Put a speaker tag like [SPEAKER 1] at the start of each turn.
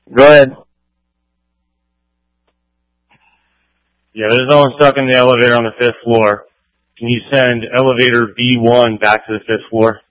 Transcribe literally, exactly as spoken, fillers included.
[SPEAKER 1] Go ahead.
[SPEAKER 2] Yeah, there's no one stuck in the elevator on the fifth floor. Can you send elevator B one back to the fifth floor?